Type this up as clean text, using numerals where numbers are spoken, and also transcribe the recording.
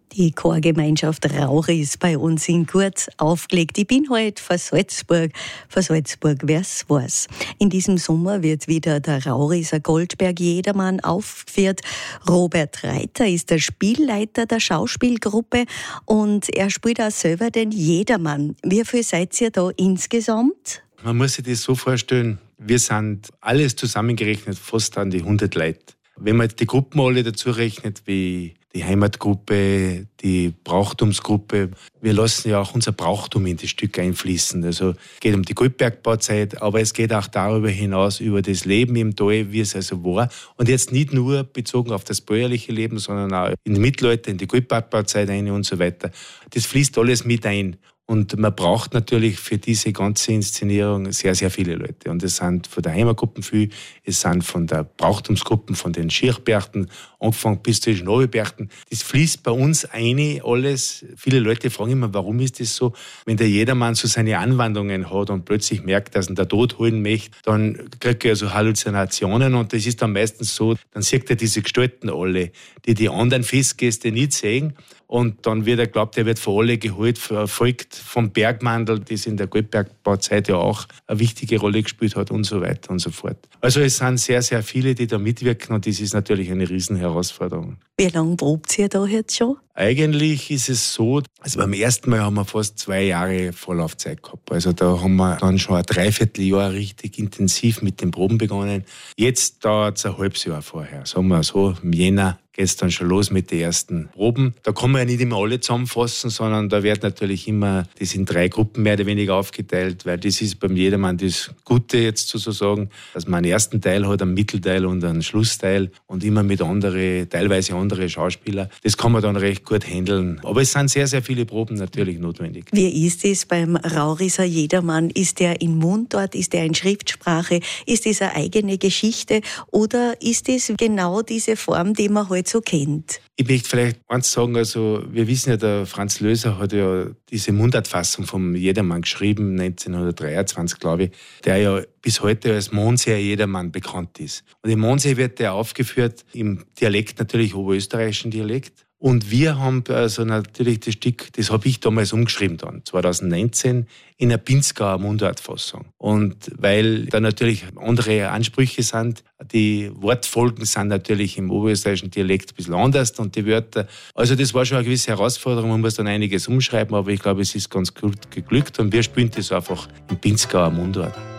Die Chorgemeinschaft Rauch ist bei uns in Kurz aufgelegt. Ich bin heute von Salzburg, wer's weiß. In diesem Sommer wird wieder der Rauriser Goldberg Jedermann aufgeführt. Robert Reiter ist der Spielleiter der Schauspielgruppe und er spielt auch selber den Jedermann. Wie viel seid ihr da insgesamt? Man muss sich das so vorstellen, wir sind alles zusammengerechnet fast an die 100 Leute. Wenn man die Gruppen alle dazu rechnet, wie die Heimatgruppe, die Brauchtumsgruppe, wir lassen ja auch unser Brauchtum in das Stück einfließen. Also es geht um die Goldbergbauzeit, aber es geht auch darüber hinaus, über das Leben im Tal, wie es also war. Und jetzt nicht nur bezogen auf das bäuerliche Leben, sondern auch in die Mittelalter, in die Goldbergbauzeit ein und so weiter. Das fließt alles mit ein. Und man braucht natürlich für diese ganze Inszenierung sehr, sehr viele Leute. Und es sind von der Heimatgruppen viel, es sind von der Brauchtumsgruppen, von den Schirchberchten, angefangen bis zu den Schnabelberchten. Das fließt bei uns ein, alles. Viele Leute fragen immer, warum ist das so? Wenn der Jedermann so seine Anwandlungen hat und plötzlich merkt, dass ihn der Tod holen möchte, dann kriegt er so Halluzinationen und das ist dann meistens so, dann sieht er diese Gestalten alle, die anderen Festgäste nicht sehen. Und dann wird er glaubt, er wird von alle geholt, verfolgt vom Bergmandl, das in der Goldbergbauzeit ja auch eine wichtige Rolle gespielt hat und so weiter und so fort. Also es sind sehr, sehr viele, die da mitwirken und das ist natürlich eine Riesenherausforderung. Wie lange probt ihr da jetzt schon? Eigentlich ist es so, also beim ersten Mal haben wir fast 2 Jahre Vorlaufzeit gehabt. Also da haben wir dann schon ein Dreivierteljahr richtig intensiv mit den Proben begonnen. Jetzt dauert es ein halbes Jahr vorher, sagen wir so, im Jänner geht es dann schon los mit den ersten Proben. Da kann man ja nicht immer alle zusammenfassen, sondern da wird natürlich immer das in 3 Gruppen mehr oder weniger aufgeteilt, weil das ist beim Jedermann das Gute jetzt sozusagen, dass man einen ersten Teil hat, einen Mittelteil und einen Schlussteil und immer mit teilweise andere Schauspieler. Das kann man dann recht gut handeln. Aber es sind sehr, sehr viele Proben natürlich notwendig. Wie ist es beim Rauriser Jedermann? Ist der in Mundart, ist der in Schriftsprache, ist das eine eigene Geschichte oder ist es genau diese Form, die man halt so kennt? Ich möchte vielleicht eins sagen, also wir wissen ja, der Franz Löser hat ja diese Mundartfassung vom Jedermann geschrieben, 1923, glaube ich, der ja bis heute als Monseer Jedermann bekannt ist. Und im Mondsee wird der aufgeführt im Dialekt, natürlich oberösterreichischen Dialekt. Und wir haben also natürlich das Stück, das habe ich damals umgeschrieben dann, 2019, in einer Pinzgauer Mundartfassung. Und weil da natürlich andere Ansprüche sind, die Wortfolgen sind natürlich im oberösterreichischen Dialekt ein bisschen anders und die Wörter. Also das war schon eine gewisse Herausforderung, man muss dann einiges umschreiben, aber ich glaube, es ist ganz gut geglückt und wir spielen das einfach in Pinzgauer Mundart.